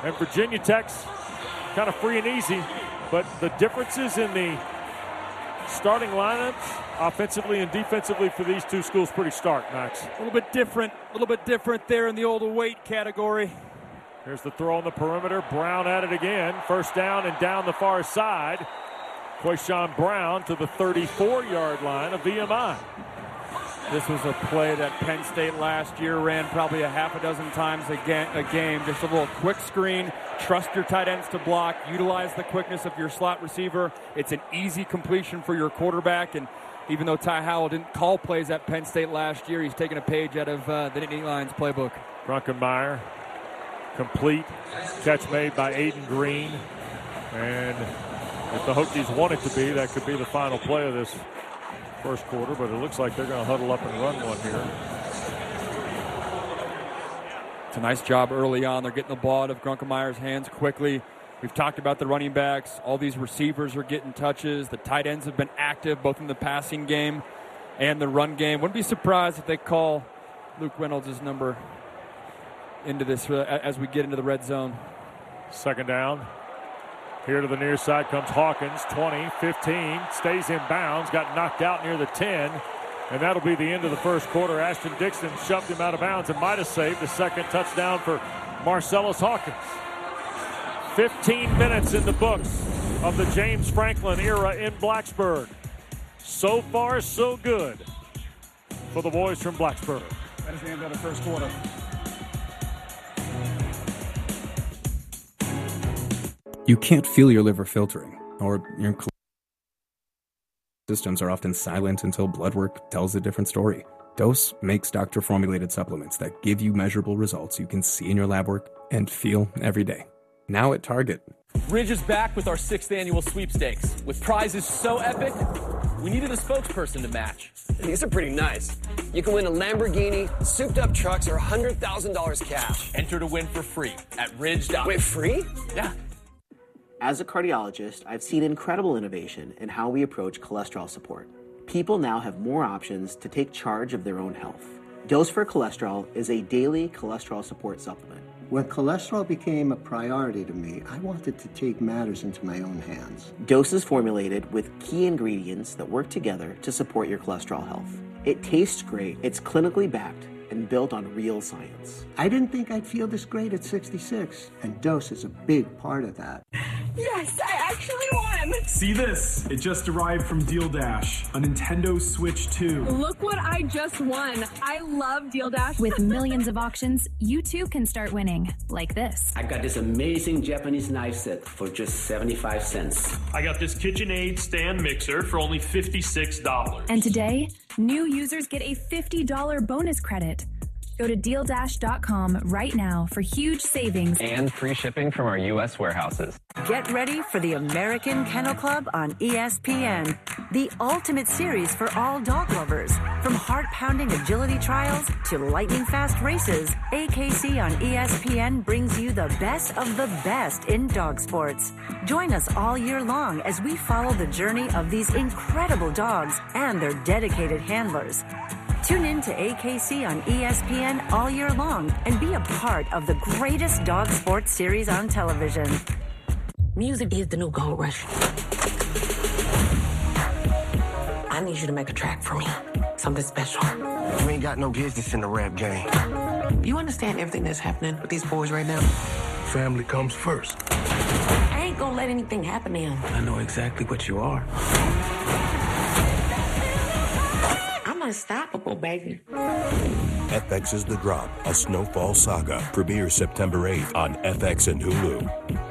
And Virginia Tech's kind of free and easy, but the differences in the starting lineups, offensively and defensively for these two schools, pretty stark, Max. A little bit different there in the older weight category. Here's the throw on the perimeter. Brown at it again. First down and down the far side. Quayshawn Brown to the 34-yard line of VMI. This was a play that Penn State last year ran probably a half a dozen times a game. Just a little quick screen. Trust your tight ends to block. Utilize the quickness of your slot receiver. It's an easy completion for your quarterback. And even though Ty Howell didn't call plays at Penn State last year, he's taken a page out of the Nittany Lions playbook. Drunkenmeyer, complete. Catch made by Aiden Green. And if the Hokies want it to be, that could be the final play of this first quarter, but it looks like they're going to huddle up and run one here. It's a nice job early on. They're getting the ball out of Grunkenmeyer's hands quickly. We've talked about the running backs. All these receivers are getting touches. The tight ends have been active both in the passing game and the run game. Wouldn't be surprised if they call Luke Reynolds' number into this as we get into the red zone. Second down. Here to the near side comes Hawkins, 20, 15, stays in bounds, got knocked out near the 10, and that'll be the end of the first quarter. Ashton Dixon shoved him out of bounds and might have saved the second touchdown for Marcellus Hawkins. 15 minutes in the books of the James Franklin era in Blacksburg. So far, so good for the boys from Blacksburg. That is the end of the first quarter. You can't feel your liver filtering, or your systems are often silent until blood work tells a different story. Dose makes doctor-formulated supplements that give you measurable results you can see in your lab work and feel every day. Now at Target. Ridge is back with our 6th annual sweepstakes. With prizes so epic, we needed a spokesperson to match. These are pretty nice. You can win a Lamborghini, souped-up trucks, or $100,000 cash. Enter to win for free at Ridge. Wait, free? Yeah. As a cardiologist, I've seen incredible innovation in how we approach cholesterol support. People now have more options to take charge of their own health. Dose for Cholesterol is a daily cholesterol support supplement. When cholesterol became a priority to me, I wanted to take matters into my own hands. Dose is formulated with key ingredients that work together to support your cholesterol health. It tastes great, it's clinically backed, and built on real science. I didn't think I'd feel this great at 66, and Dose is a big part of that. Yes, I actually won! See this? It just arrived from Deal Dash, a Nintendo Switch 2. Look what I just won. I love Deal Dash. With millions of auctions, you too can start winning, like this. I got this amazing Japanese knife set for just 75 cents. I got this KitchenAid stand mixer for only $56. And today, new users get a $50 bonus credit. Go to DealDash.com right now for huge savings and free shipping from our U.S. warehouses. Get ready for the American Kennel Club on ESPN, the ultimate series for all dog lovers. From heart-pounding agility trials to lightning-fast races, AKC on ESPN brings you the best of the best in dog sports. Join us all year long as we follow the journey of these incredible dogs and their dedicated handlers. Tune in to AKC on ESPN all year long and be a part of the greatest dog sports series on television. Music is the new gold rush. I need you to make a track for me. Something special. You ain't got no business in the rap game. You understand everything that's happening with these boys right now? Family comes first. I ain't gonna let anything happen to him. I know exactly what you are. Unstoppable, baby. FX's The Drop, a Snowfall saga, premieres September 8th on FX and Hulu.